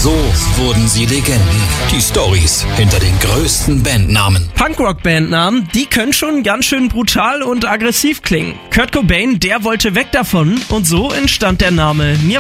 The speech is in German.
So wurden sie Legenden. Die Storys hinter den größten Bandnamen. Punkrock-Bandnamen, die können schon ganz schön brutal und aggressiv klingen. Kurt Cobain, der wollte weg davon und so entstand der Name Nirvana.